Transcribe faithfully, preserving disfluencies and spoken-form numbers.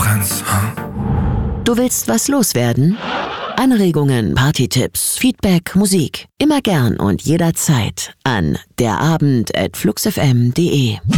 kannst, huh? Du willst was loswerden? Anregungen, Partytipps, Feedback, Musik. Immer gern und jederzeit an derabend at fluxfm punkt de.